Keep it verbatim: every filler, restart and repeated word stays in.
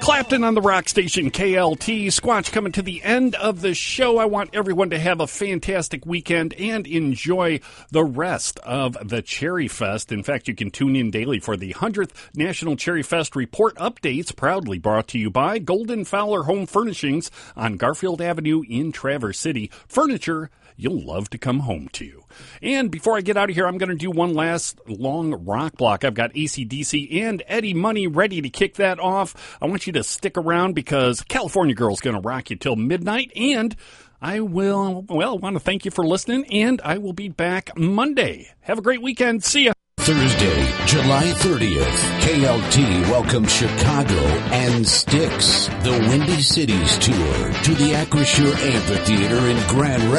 Clapton on the rock station K L T. Squatch coming to the end of the show. I want everyone to have a fantastic weekend and enjoy the rest of the Cherry Fest. In fact, you can tune in daily for the one hundredth National Cherry Fest Report Updates, proudly brought to you by Golden Fowler Home Furnishings on Garfield Avenue in Traverse City. Furniture you'll love to come home to. And before I get out of here, I'm going to do one last long rock block. I've got A C D C and Eddie Money ready to kick that off. I want you to stick around because California Girl's going to rock you till midnight. And I will, well, want to thank you for listening, and I will be back Monday. Have a great weekend. See ya. Thursday, July thirtieth, K L T welcomes Chicago and Styx, the Windy Cities Tour, to the Acrisure Amphitheater in Grand Rapids.